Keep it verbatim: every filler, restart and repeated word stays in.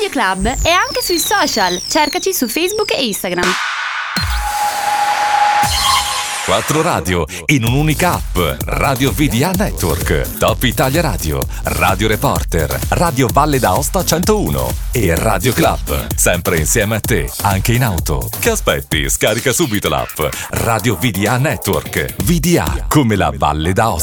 Radio Club è anche sui social. Cercaci su Facebook e Instagram. Quattro radio in un'unica app. Radio V D A Network, Top Italia Radio, Radio Reporter, Radio Valle d'Aosta centouno e Radio Club. Sempre insieme a te, anche in auto. Che aspetti? Scarica subito l'app Radio V D A Network. V D A come la Valle d'Aosta.